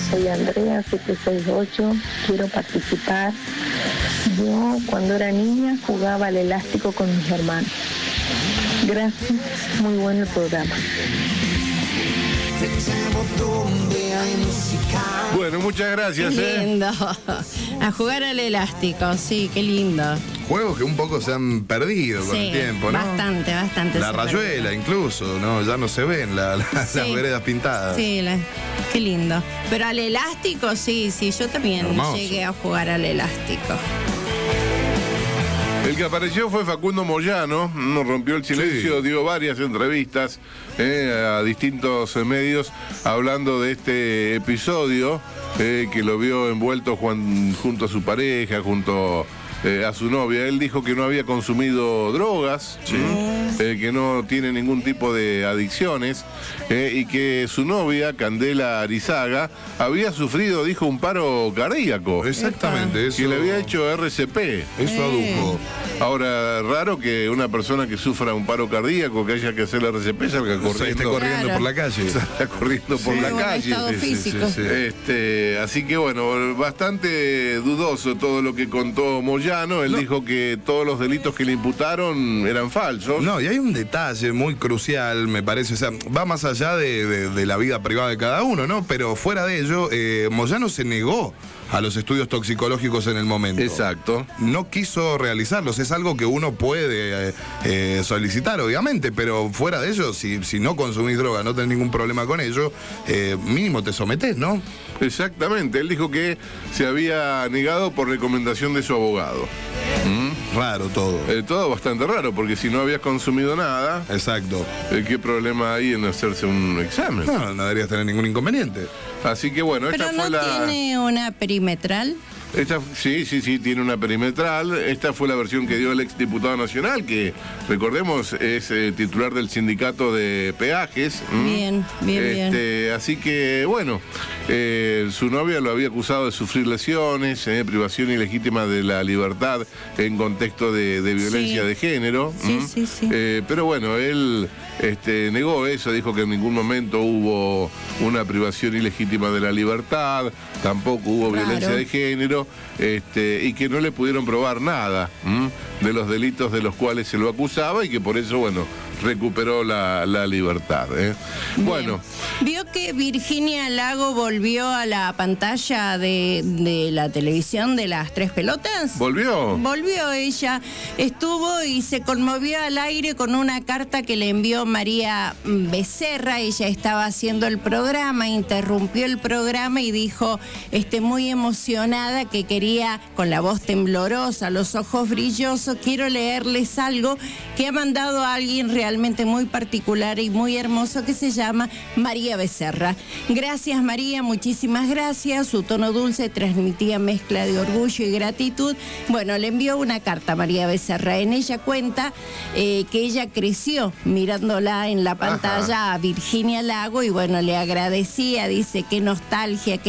soy Andrea 768, quiero participar. Yo cuando era niña jugaba al elástico con mis hermanos. Gracias, muy bueno el programa. Bueno, muchas gracias. Qué lindo. A jugar al elástico, sí, qué lindo. Juegos que un poco se han perdido con el tiempo, ¿no? Bastante. La rayuela incluso, ¿no? Ya no se ven las veredas pintadas. Sí, qué lindo. Pero al elástico, sí, yo también llegué a jugar al elástico. El que apareció fue Facundo Moyano, nos rompió el silencio, dio varias entrevistas a distintos medios hablando de este episodio que lo vio envuelto junto a su pareja, junto a su novia. Él dijo que no había consumido drogas, que no tiene ningún tipo de adicciones y que su novia, Candela Arizaga, había sufrido, dijo, un paro cardíaco. Exactamente, eso. Que le había hecho RCP. Eso adujo. Ahora, raro que una persona que sufra un paro cardíaco, que haya que hacer la RCP, salga corriendo. Esté corriendo por la calle. Salga corriendo por la calle. Estado físico. Así que bueno, bastante dudoso todo lo que contó Moyano. Él dijo que todos los delitos que le imputaron eran falsos. No, y hay un detalle muy crucial, me parece. O sea, va más allá de la vida privada de cada uno, ¿no? Pero fuera de ello, Moyano se negó a los estudios toxicológicos en el momento. Exacto. No quiso realizarlos. Es algo que uno puede solicitar, obviamente, pero fuera de ello, si no consumís droga, no tenés ningún problema con ello, mínimo te sometés, ¿no? Exactamente. Él dijo que se había negado por recomendación de su abogado. Raro todo. Todo bastante raro, porque si no habías consumido nada... Exacto. ¿Qué problema hay en hacerse un examen? No deberías tener ningún inconveniente. Así que bueno, Pero esta no fue la... tiene una perimetral. Sí, tiene una perimetral. Esta fue la versión que dio el exdiputado nacional, que recordemos es titular del sindicato de peajes. Bien. Así que bueno, su novia lo había acusado de sufrir lesiones, privación ilegítima de la libertad en contexto de violencia de género. Sí. Pero bueno, él negó eso, dijo que en ningún momento hubo una privación ilegítima de la libertad, tampoco hubo violencia de género. Y que no le pudieron probar nada de los delitos de los cuales se lo acusaba y que por eso, bueno, recuperó la libertad. Bueno. ¿Vio que Virginia Lago volvió a la pantalla de la televisión de las Tres Pelotas? ¿Volvió? Volvió ella. Estuvo y se conmovió al aire con una carta que le envió María Becerra. Ella estaba haciendo el programa, interrumpió el programa y dijo, muy emocionada, que quería, con la voz temblorosa, los ojos brillosos, quiero leerles algo que ha mandado a alguien realmente muy particular y muy hermoso que se llama María Becerra. Gracias, María, muchísimas gracias. Su tono dulce transmitía mezcla de orgullo y gratitud. Bueno, le envió una carta a María Becerra. En ella cuenta que ella creció mirándola en la pantalla a Virginia Lago y bueno, le agradecía, dice, qué nostalgia.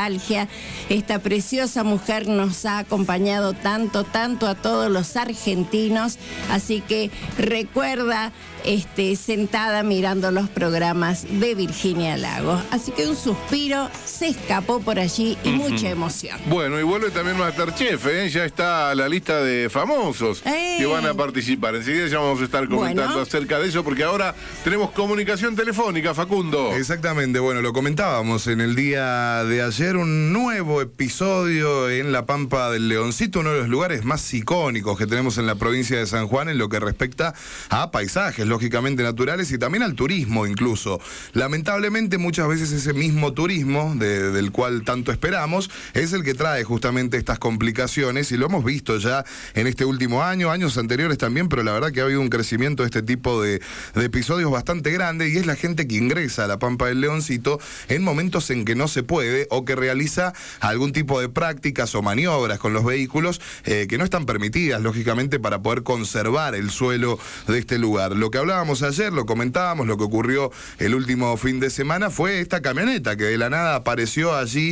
Esta preciosa mujer nos ha acompañado tanto a todos los argentinos, así que recuerda sentada mirando los programas de Virginia Lago. Así que un suspiro se escapó por allí y mucha emoción. Bueno, y vuelve también Masterchef, ya está la lista de famosos que van a participar. Enseguida ya vamos a estar comentando acerca de eso, porque ahora tenemos comunicación telefónica, Facundo. Exactamente, bueno, lo comentábamos en el día de ayer, un nuevo episodio en La Pampa del Leoncito, uno de los lugares más icónicos que tenemos en la provincia de San Juan en lo que respecta a paisajes, lógicamente naturales, y también al turismo incluso. Lamentablemente muchas veces ese mismo turismo del cual tanto esperamos es el que trae justamente estas complicaciones, y lo hemos visto ya en este último año, años anteriores también, pero la verdad que ha habido un crecimiento de este tipo de episodios bastante grande, y es la gente que ingresa a La Pampa del Leoncito en momentos en que no se puede o que realiza algún tipo de prácticas o maniobras con los vehículos que no están permitidas, lógicamente, para poder conservar el suelo de este lugar. Lo lo que hablábamos ayer, lo comentábamos, lo que ocurrió el último fin de semana fue esta camioneta que de la nada apareció allí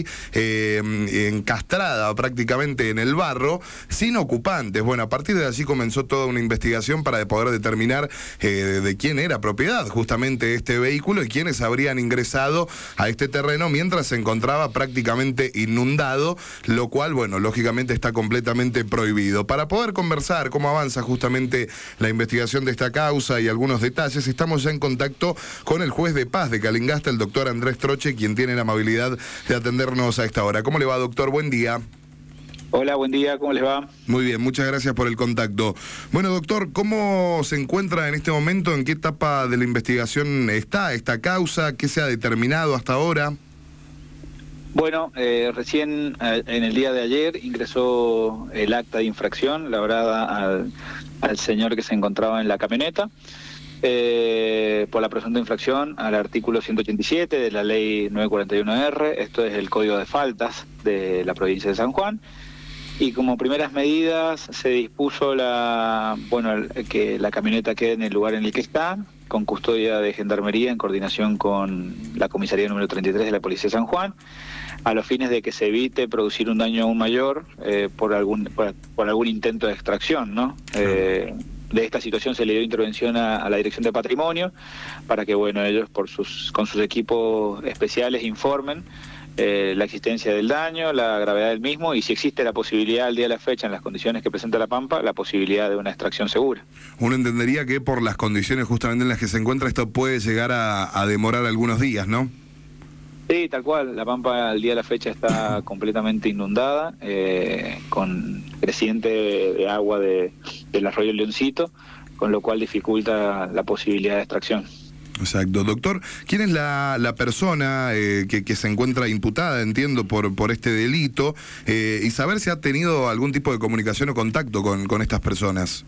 encastrada prácticamente en el barro, sin ocupantes. Bueno, a partir de allí comenzó toda una investigación para poder determinar de quién era propiedad justamente este vehículo y quiénes habrían ingresado a este terreno mientras se encontraba prácticamente inundado, lo cual, bueno, lógicamente está completamente prohibido. Para poder conversar cómo avanza justamente la investigación de esta causa y algunos detalles, estamos ya en contacto con el juez de paz de Calingasta, el doctor Andrés Troche, quien tiene la amabilidad de atendernos a esta hora. ¿Cómo le va, doctor? Buen día. Hola, buen día, ¿cómo les va? Muy bien, muchas gracias por el contacto. Bueno, doctor, ¿cómo se encuentra en este momento? ¿En qué etapa de la investigación está esta causa? ¿Qué se ha determinado hasta ahora? Bueno, recién en el día de ayer ingresó el acta de infracción labrada al señor que se encontraba en la camioneta por la presunta infracción al artículo 187 de la ley 941R, esto es el Código de Faltas de la provincia de San Juan. Y como primeras medidas se dispuso que la camioneta quede en el lugar en el que está, con custodia de Gendarmería en coordinación con la comisaría número 33 de la Policía de San Juan, a los fines de que se evite producir un daño aún mayor por algún intento de extracción, ¿no? De esta situación se le dio intervención a la Dirección de Patrimonio para que, bueno, ellos con sus equipos especiales informen la existencia del daño, la gravedad del mismo y si existe la posibilidad al día de la fecha, en las condiciones que presenta la Pampa, la posibilidad de una extracción segura. Uno entendería que por las condiciones justamente en las que se encuentra esto puede llegar a demorar algunos días, ¿no? Sí, tal cual. La Pampa al día de la fecha está completamente inundada, con creciente de agua del arroyo Leoncito, con lo cual dificulta la posibilidad de extracción. Exacto. Doctor, ¿quién es la persona que se encuentra imputada, entiendo, por este delito? Y saber si ha tenido algún tipo de comunicación o contacto con estas personas.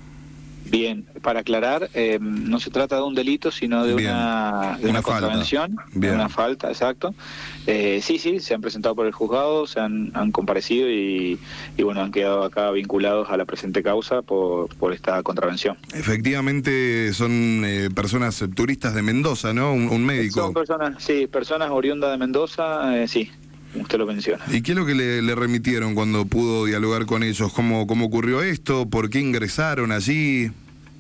Bien, para aclarar, no se trata de un delito, sino de una contravención, de una falta, exacto. Sí, se han presentado por el juzgado, han comparecido y bueno, han quedado acá vinculados a la presente causa por esta contravención. Efectivamente son personas turistas de Mendoza, ¿no? Un médico. Son personas oriundas de Mendoza, sí. Usted lo menciona. ¿Y qué es lo que le remitieron cuando pudo dialogar con ellos? ¿Cómo ocurrió esto? ¿Por qué ingresaron allí?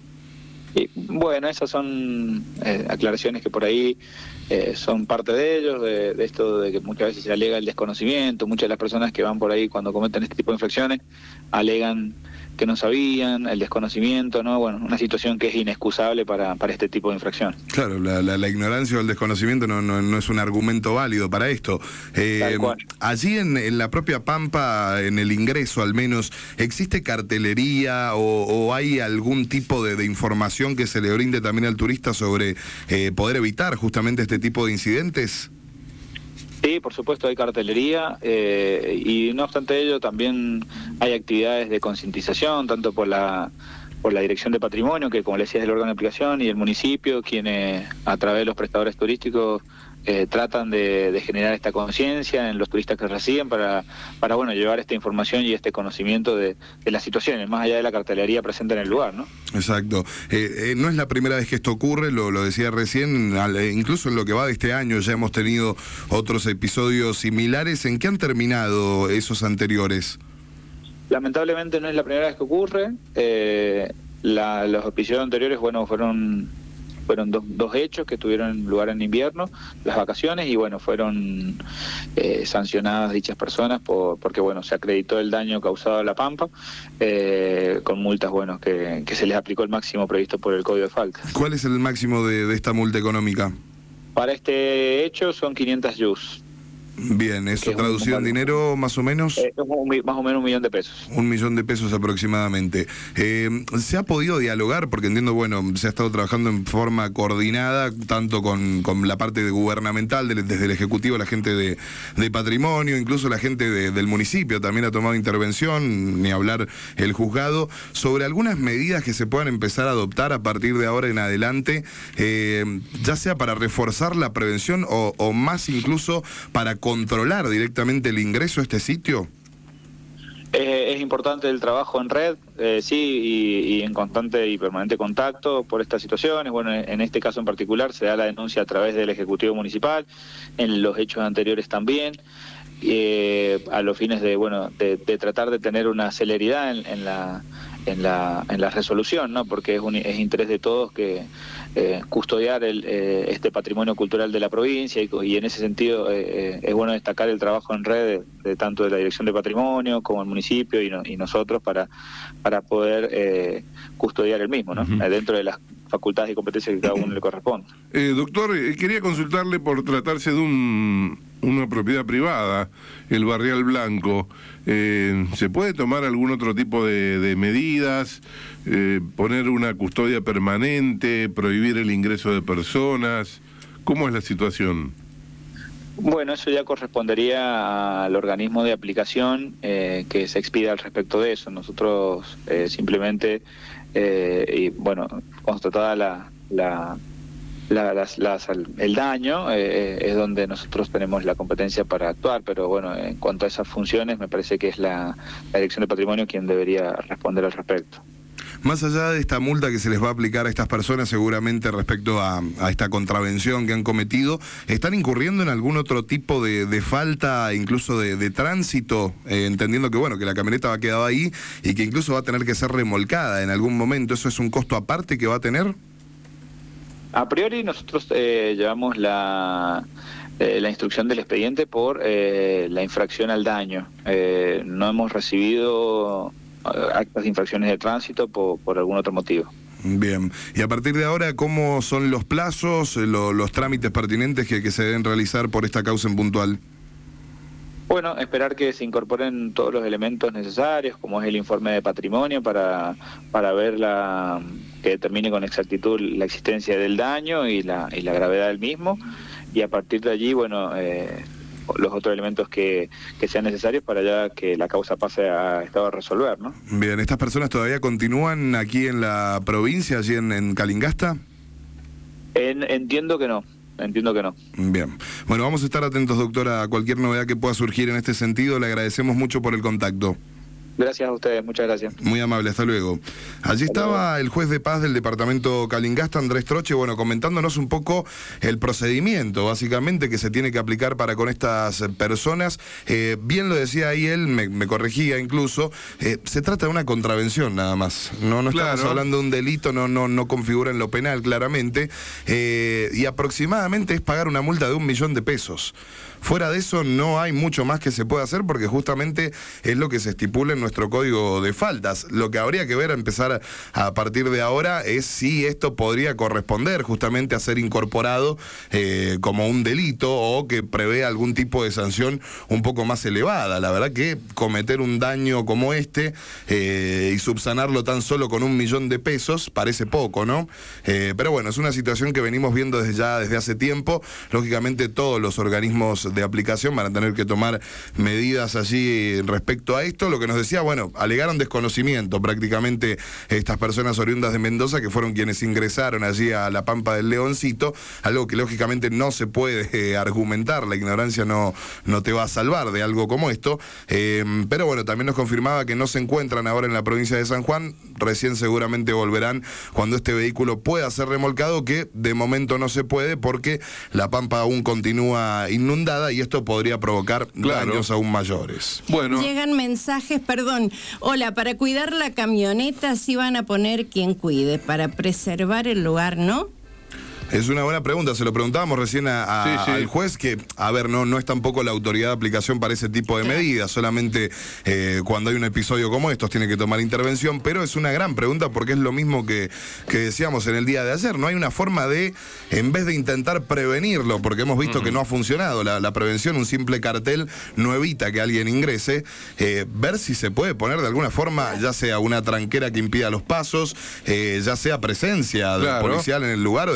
Y, bueno, esas son aclaraciones que por ahí son parte de ellos, de esto de que muchas veces se alega el desconocimiento. Muchas de las personas que van por ahí cuando cometen este tipo de infracciones alegan que no sabían, el desconocimiento, ¿no? Bueno, una situación que es inexcusable para este tipo de infracción. Claro, la ignorancia o el desconocimiento no es un argumento válido para esto. Allí en la propia Pampa, en el ingreso al menos, ¿existe cartelería o hay algún tipo de información que se le brinde también al turista sobre poder evitar justamente este tipo de incidentes? Sí, por supuesto hay cartelería y no obstante ello también hay actividades de concientización, tanto por la Dirección de Patrimonio, que como le decía es el órgano de aplicación, y el municipio, quienes a través de los prestadores turísticos tratan de generar esta conciencia en los turistas que reciben para bueno, llevar esta información y este conocimiento de las situaciones, más allá de la cartelería presente en el lugar, ¿no? Exacto. No es la primera vez que esto ocurre, lo decía recién, incluso en lo que va de este año ya hemos tenido otros episodios similares. ¿En qué han terminado esos anteriores? Lamentablemente no es la primera vez que ocurre. Los episodios anteriores, bueno, fueron dos hechos que tuvieron lugar en invierno, las vacaciones, y bueno, fueron sancionadas dichas personas porque bueno, se acreditó el daño causado a la Pampa con multas, bueno, que se les aplicó el máximo previsto por el Código de Faltas. ¿Cuál es el máximo de esta multa económica? Para este hecho son 500 yus. Bien, ¿eso traducido en dinero más o menos? Más o menos $1 millón. $1 millón aproximadamente. ¿Se ha podido dialogar? Porque entiendo, bueno, se ha estado trabajando en forma coordinada, tanto con la parte gubernamental, desde el Ejecutivo, la gente de Patrimonio, incluso la gente del municipio también ha tomado intervención, ni hablar el juzgado, sobre algunas medidas que se puedan empezar a adoptar a partir de ahora en adelante, ya sea para reforzar la prevención o más incluso para controlar directamente el ingreso a este sitio. Es importante el trabajo en red, sí, y en constante y permanente contacto por estas situaciones. Bueno, en este caso en particular se da la denuncia a través del Ejecutivo Municipal, en los hechos anteriores también, a los fines de tratar de tener una celeridad en la resolución, ¿no? Porque es interés de todos que custodiar este patrimonio cultural de la provincia y en ese sentido es bueno destacar el trabajo en red de tanto de la Dirección de Patrimonio como el municipio y nosotros para poder custodiar el mismo, ¿no? Dentro de las facultades y competencias que cada uno le corresponde. Doctor, quería consultarle por tratarse de una propiedad privada, el Barrial Blanco. ¿Se puede tomar algún otro tipo de medidas? ¿Poner una custodia permanente? ¿Prohibir el ingreso de personas? ¿Cómo es la situación? Bueno, eso ya correspondería al organismo de aplicación que se expida al respecto de eso. Nosotros simplemente, constatada el daño, es donde nosotros tenemos la competencia para actuar, pero bueno, en cuanto a esas funciones me parece que es la Dirección de Patrimonio quien debería responder al respecto. Más allá de esta multa que se les va a aplicar a estas personas seguramente respecto a esta contravención que han cometido, ¿están incurriendo en algún otro tipo de falta, incluso de tránsito? Entendiendo que que la camioneta va quedada ahí y que incluso va a tener que ser remolcada en algún momento. ¿Eso es un costo aparte que va a tener? A priori nosotros llevamos la instrucción del expediente por la infracción al daño. No hemos recibido actas de infracciones de tránsito por algún otro motivo. Bien, y a partir de ahora, ¿cómo son los plazos, los trámites pertinentes que se deben realizar por esta causa en puntual? Bueno, esperar que se incorporen todos los elementos necesarios, como es el informe de patrimonio, para ver que determine con exactitud la existencia del daño y la gravedad del mismo, y a partir de allí, los otros elementos que sean necesarios para ya que la causa pase a estado de resolver, ¿no? Bien, ¿estas personas todavía continúan aquí en la provincia, allí en Calingasta? Entiendo que no. Bien. Bueno, vamos a estar atentos, doctora, a cualquier novedad que pueda surgir en este sentido. Le agradecemos mucho por el contacto. Gracias a ustedes, muchas gracias. Muy amable, hasta luego. Allí estaba el juez de paz del departamento Calingasta, Andrés Troche, comentándonos un poco el procedimiento, básicamente, que se tiene que aplicar para con estas personas. Bien lo decía ahí él, me corregía incluso, se trata de una contravención nada más. No estamos hablando de un delito, no configura en lo penal claramente, y aproximadamente es pagar una multa de 1 millón de pesos. Fuera de eso no hay mucho más que se pueda hacer porque justamente es lo que se estipula en nuestro código de faltas. Lo que habría que ver a empezar a partir de ahora es si esto podría corresponder justamente a ser incorporado como un delito o que prevé algún tipo de sanción un poco más elevada. La verdad que cometer un daño como este y subsanarlo tan solo con 1 millón de pesos parece poco, ¿no? Pero bueno, es una situación que venimos viendo desde hace tiempo. Lógicamente todos los organismos de aplicación van a tener que tomar medidas allí respecto a esto. Lo que nos decía, alegaron desconocimiento prácticamente estas personas oriundas de Mendoza, que fueron quienes ingresaron allí a la Pampa del Leoncito, algo que lógicamente no se puede argumentar, la ignorancia no te va a salvar de algo como esto, pero también nos confirmaba que no se encuentran ahora en la provincia de San Juan, recién seguramente volverán cuando este vehículo pueda ser remolcado, que de momento no se puede porque la Pampa aún continúa inundada y esto podría provocar daños aún mayores. Llegan mensajes, hola, para cuidar la camioneta sí van a poner quien cuide, para preservar el lugar, ¿no? Es una buena pregunta, se lo preguntábamos recién al juez, que, no es tampoco la autoridad de aplicación para ese tipo de medidas, solamente cuando hay un episodio como estos tiene que tomar intervención, pero es una gran pregunta porque es lo mismo que decíamos en el día de ayer, no hay una forma de, en vez de intentar prevenirlo, porque hemos visto que no ha funcionado la prevención, un simple cartel no evita que alguien ingrese, ver si se puede poner de alguna forma, ya sea una tranquera que impida los pasos, ya sea presencia policial en el lugar o de gendarmería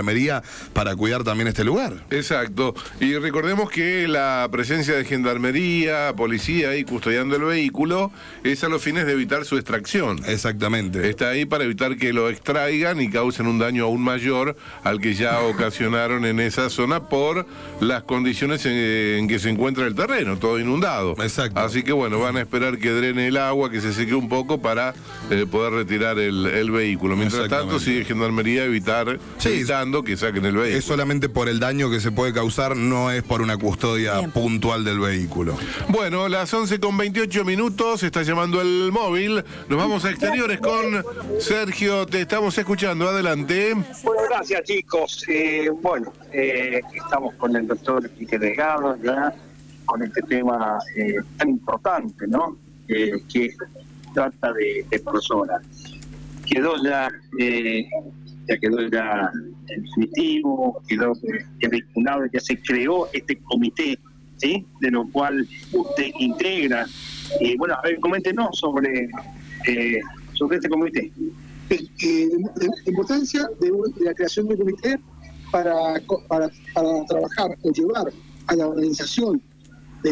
gendarmería para cuidar también este lugar. Exacto. Y recordemos que la presencia de gendarmería, policía ahí custodiando el vehículo es a los fines de evitar su extracción. Exactamente. Está ahí para evitar que lo extraigan y causen un daño aún mayor al que ya ocasionaron en esa zona por las condiciones en que se encuentra el terreno, todo inundado. Exacto. Así que bueno, van a esperar que drene el agua, que se seque un poco para poder retirar el vehículo. Mientras tanto sigue gendarmería evitando que saquen el vehículo. Es solamente por el daño que se puede causar, no es por una custodia puntual del vehículo. Bueno, las 11:28, está llamando el móvil. Nos vamos a exteriores con Sergio, te estamos escuchando, adelante. Bueno, gracias chicos. Estamos con el doctor Quique Delgado ya con este tema tan importante, ¿no? Que trata de personas. Quedó ya en definitivo, quedó vinculado, ya se creó este comité, ¿sí? De lo cual usted integra. A ver, coméntenos sobre este comité. La importancia de la creación de un comité para trabajar o llevar a la organización de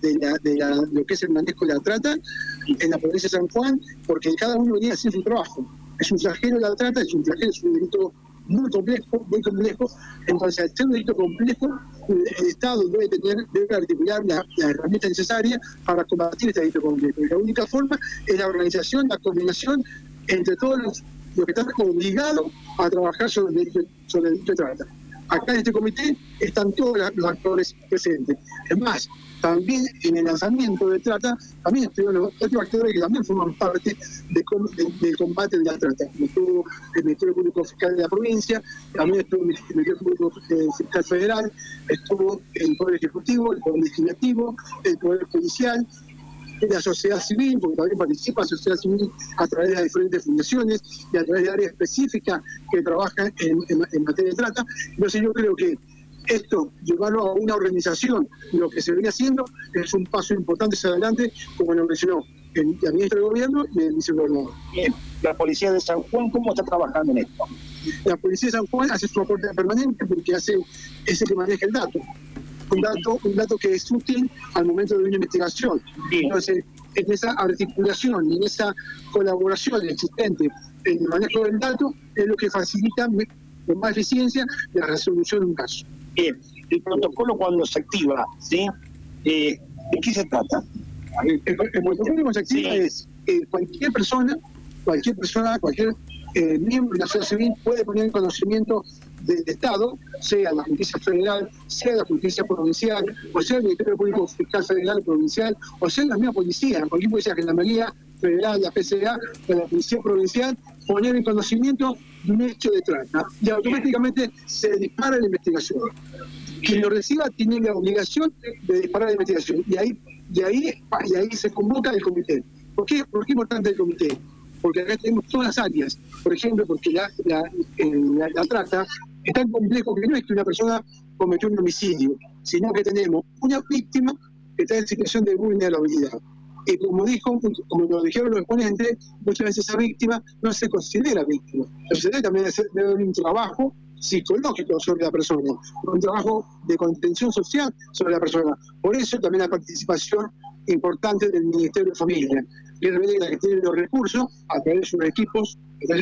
lo que es el manejo de la trata en la provincia de San Juan, porque cada uno venía a hacer su trabajo. Es un flagelo de la trata, es un delito muy complejo, entonces al ser un delito complejo, el Estado debe articular la herramienta necesaria para combatir este delito complejo. Y la única forma es la organización, la coordinación entre todos los que están obligados a trabajar sobre el delito de trata. Acá en este comité están todos los actores presentes. Es más, también en el lanzamiento de trata, también estuvieron los otros actores que también forman parte del combate de la trata. Estuvo el Ministerio Público Fiscal de la provincia, también estuvo el Ministerio Público Fiscal Federal, estuvo el Poder Ejecutivo, el Poder Legislativo, el Poder Judicial, la sociedad civil, porque también participa la sociedad civil a través de las diferentes fundaciones y a través de áreas específicas que trabajan en materia de trata. Entonces yo creo que esto, llevarlo a una organización, lo que se viene haciendo, es un paso importante hacia adelante, como lo mencionó el ministro de Gobierno y el vicegobernador. Bien, la Policía de San Juan, ¿cómo está trabajando en esto? La Policía de San Juan hace su aporte permanente porque es el que maneja el dato. Un dato que es útil al momento de una investigación. Entonces, en esa articulación y en esa colaboración existente en el manejo del dato es lo que facilita con más eficiencia la resolución de un caso. Bien, el protocolo cuando se activa, ¿sí? ¿De qué se trata? El protocolo cuando se activa es cualquier persona, cualquier miembro de la sociedad civil puede poner en conocimiento del Estado, sea la Justicia Federal, sea la Justicia Provincial, o sea el Ministerio Público Fiscal Federal Provincial, o sea la misma policía, cualquier policía, Gendarmería Federal, la PCA, la Policía Provincial, poner en conocimiento de un hecho de trata. Y automáticamente se dispara la investigación. Quien lo reciba tiene la obligación de disparar la investigación. Y ahí se convoca el comité. ¿Por qué es importante el comité? Porque acá tenemos todas las áreas. Por ejemplo, porque la trata es tan complejo que no es que una persona cometió un homicidio, sino que tenemos una víctima que está en situación de vulnerabilidad. Y como lo dijeron los exponentes, muchas veces esa víctima no se considera víctima. Entonces también debe haber un trabajo psicológico sobre la persona, un trabajo de contención social sobre la persona. Por eso también la participación importante del Ministerio de Familia, que es la que tiene los recursos a través de sus equipos,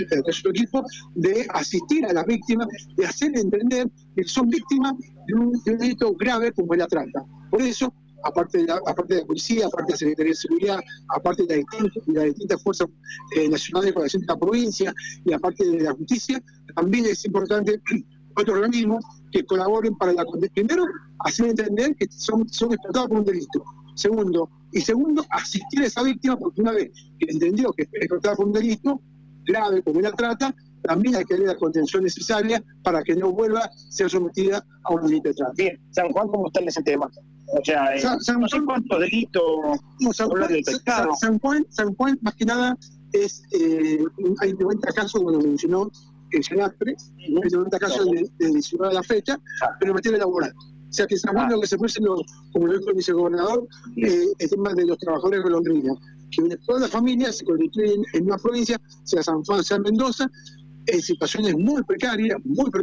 de asistir a las víctimas, de hacer entender que son víctimas de un delito grave como es la trata. Por eso, aparte de la policía, aparte de la Secretaría de Seguridad, aparte de las distintas fuerzas nacionales con la de la provincia y aparte de la justicia, también es importante otros organismos que colaboren para primero, hacer entender que son explotados por un delito. Segundo, asistir a esa víctima, porque una vez que entendió que es explotada por un delito grave como la trata, también hay que darle la contención necesaria para que no vuelva a ser sometida a un delito de trata. Bien, San Juan, ¿cómo está en ese tema? O sea, no sé cuántos delitos San Juan, más que nada, hay 90 casos, como lo mencionó el Senapre, hay 90 casos de ciudad a la fecha, pero en materia laboral. O sea que San Juan lo que se puede, como lo dijo el vicegobernador, el tema de los trabajadores golondrinas, que todas las familias se constituyen en una provincia, sea San Juan, sea Mendoza, en situaciones muy precarias,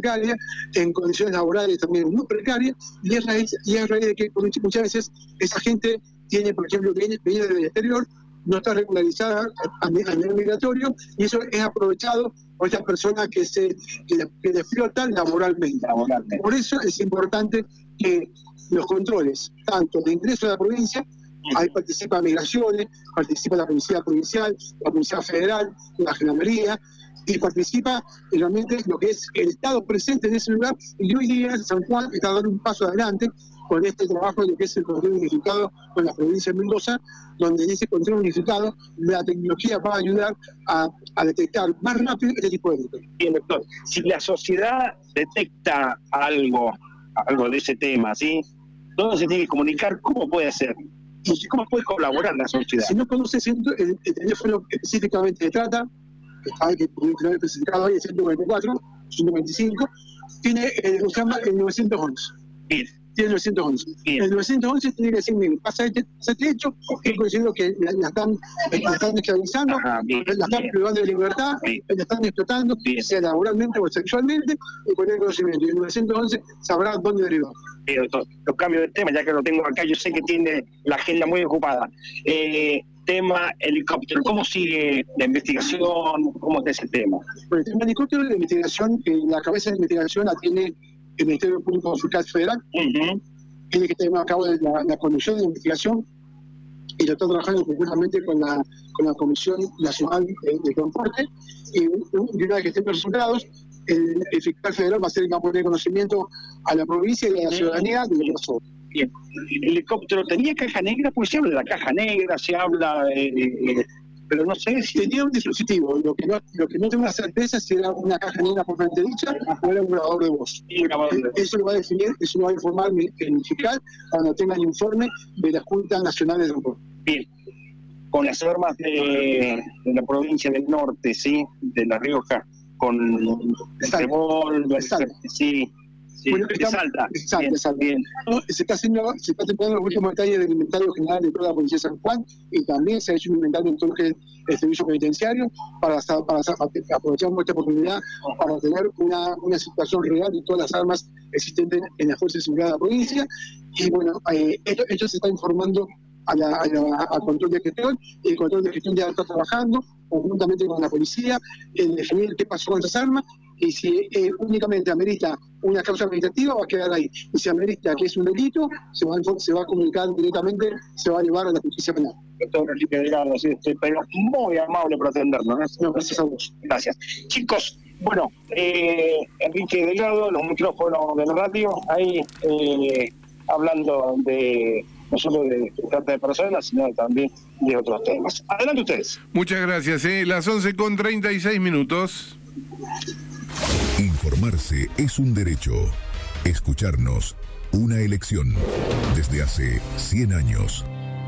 en condiciones laborales también muy precarias, y es raíz de que muchas veces esa gente tiene, por ejemplo, viene del exterior, no está regularizada a nivel migratorio, y eso es aprovechado por estas personas que le explotan laboralmente. Por eso es importante que los controles, tanto de ingreso a la provincia, ahí participa Migraciones, participa la Policía Provincial, la Policía Federal, la Gendarmería, y participa realmente lo que es el Estado presente en ese lugar, y hoy día San Juan está dando un paso adelante con este trabajo de lo que es el control unificado con la provincia de Mendoza, donde en ese control unificado la tecnología va a ayudar a detectar más rápido este tipo de delitos. Bien, doctor, si la sociedad detecta algo de ese tema, ¿sí? ¿Dónde se tiene que comunicar? ¿Cómo puede hacer? ¿Y cómo puede colaborar la sociedad? Si no conoce el teléfono específicamente de trata, que puede tener especificado ahí, el 144, 125, tiene el 911. Bien. Tiene el 911. Bien. El 911 tiene que decir, mire, pasa este hecho, que considero que la están esclavizando, la están privando de libertad, la están explotando, sea laboralmente o sexualmente, y con el conocimiento. Y el 911 sabrá dónde derivar. Doctor, los cambios de tema, ya que lo tengo acá, yo sé que tiene la agenda muy ocupada. Tema helicóptero, ¿cómo sigue la investigación? ¿Cómo está ese tema? Bueno, el tema helicóptero, la investigación, la cabeza de investigación la tiene el Ministerio Público Fiscal Federal, tiene que tener a cabo la conducción de la investigación, y lo está trabajando conjuntamente con la Comisión Nacional de Transporte, y una vez que estén los resultados, el fiscal federal va a hacer el campo de conocimiento a la provincia y a la ciudadanía de lo que pasó. Bien. ¿El helicóptero tenía caja negra? Pues se habla de la caja negra, se habla pero no sé si tenía un dispositivo. Lo que no tengo la certeza si era una caja negra propiamente dicha o era un grabador de voz. Eso lo va a definir, eso lo va a informar el fiscal cuando tenga el informe de la Junta Nacional de Transporte. Bien. Con las armas de la provincia del norte, ¿sí? De La Rioja, con el revólver, sí. Bueno, Salta. Bien. Se está terminando los últimos detalles del inventario general de toda la Policía de San Juan, y también se ha hecho un inventario en todo lo que es el servicio penitenciario para aprovechar esta oportunidad para tener una situación real de todas las armas existentes en las fuerzas de seguridad de la provincia. Y bueno, esto se está informando al control de gestión, y el control de gestión ya está trabajando conjuntamente con la policía en definir qué pasó con esas armas, y si únicamente amerita una causa administrativa, va a quedar ahí, y si amerita que es un delito, se va a comunicar directamente, se va a llevar a la justicia penal. Doctor Enrique Delgado, pero muy amable por atendernos. No, gracias a vos. Gracias. Chicos, bueno, Enrique Delgado, los micrófonos de la radio, ahí hablando no solo de trata de personas, sino también de otros temas. Adelante ustedes. Muchas gracias. Las 11:36. Informarse es un derecho. Escucharnos, una elección. Desde hace 100 años.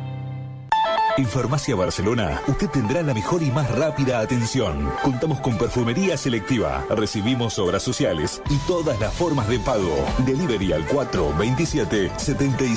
En Farmacia Barcelona, usted tendrá la mejor y más rápida atención. Contamos con perfumería selectiva, recibimos obras sociales y todas las formas de pago. Delivery al 427 75